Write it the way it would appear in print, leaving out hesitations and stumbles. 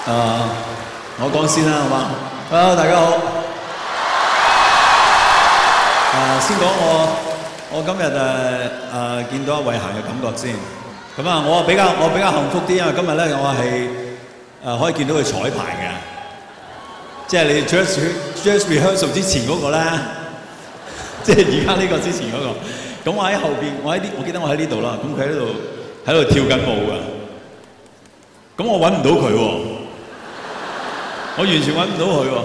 我講先啦，好嗎？Hello，大家好。先講我今日見到阿慧嫻嘅感覺先。咁啊，我比較幸福啲，因為今日咧我係可以見到佢彩排嘅，即係你 dress rehearsal 之前嗰個咧，即係而家呢個之前嗰個。咁我喺後邊，我記得我喺呢度啦。咁佢喺度跳緊舞㗎。咁我揾唔到佢喎，我完全揾唔到佢喎。